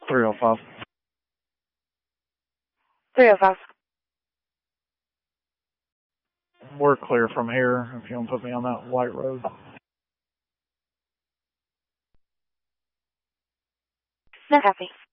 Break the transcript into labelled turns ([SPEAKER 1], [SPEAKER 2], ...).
[SPEAKER 1] 305.
[SPEAKER 2] 305.
[SPEAKER 1] We're clear from here if you want to put me on that white road.
[SPEAKER 2] Not copy.